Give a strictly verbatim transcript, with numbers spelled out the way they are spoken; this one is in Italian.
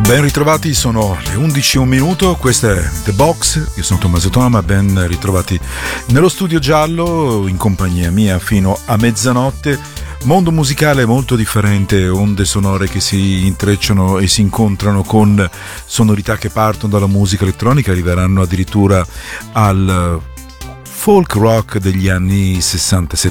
Ben ritrovati, sono le undici e un minuto, questo è The Box, io sono Tommaso Toma, ben ritrovati nello studio giallo in compagnia mia fino a mezzanotte. Mondo musicale molto differente, onde sonore che si intrecciano e si incontrano con sonorità che partono dalla musica elettronica, arriveranno addirittura al folk rock degli anni sessanta